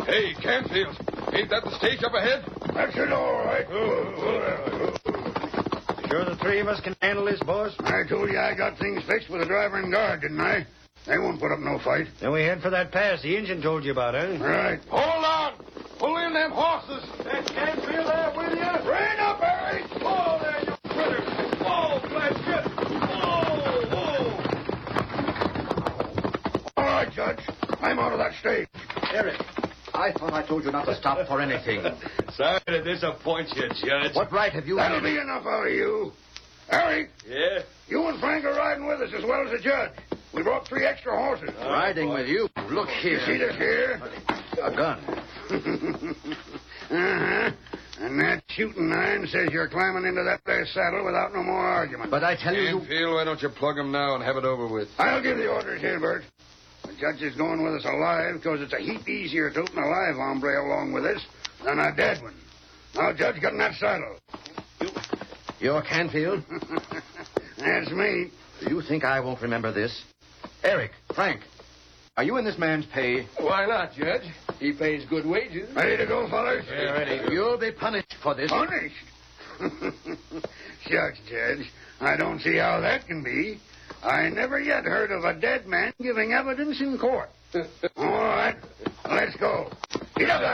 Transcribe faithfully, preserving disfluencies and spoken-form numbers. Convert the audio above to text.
Hey, Canfield, ain't that the stage up ahead? That's it, all right. Sure the three of us can handle this, boss? I told you I got things fixed with the driver and guard, didn't I? They won't put up no fight. Then we head for that pass the engine told you about, eh? Right. Hold on. Pull in them horses. That Canfield there with you? Rein up, Harry. Oh, there, you critter. Oh, bless you. Oh, All right, Judge. I'm out of that stage. Eric, I thought I told you not to stop for anything. Sorry to disappoint you, Judge. What right have you... That'll be enough out of you. Harry, Yeah? you and Frank are riding with us as well as the judge. We brought three extra horses. Riding with you? Look here. See this here? A gun. uh-huh. And that shooting iron says you're climbing into that there saddle without no more argument. But I tell you... you... Canfield, why don't you plug him now and have it over with? I'll give the orders, Hilbert. The judge is going with us alive because it's a heap easier toting a live hombre along with us than a dead one. Now, Judge, get in that saddle. You're Canfield? That's me. Do you think I won't remember this? Eric, Frank, are you in this man's pay? Why not, Judge? He pays good wages. Ready to go, fellas? Yeah, ready. You'll be punished for this. Punished? Shucks, Judge. I don't see how that can be. I never yet heard of a dead man giving evidence in court. All right, let's go. Get up,